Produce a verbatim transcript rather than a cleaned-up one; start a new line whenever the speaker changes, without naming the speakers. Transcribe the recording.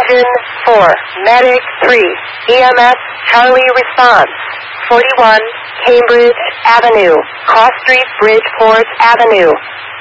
Engine four, Medic three, E M S Charlie response. forty-one Cambridge Avenue, Cross Street, Bridgeport Avenue.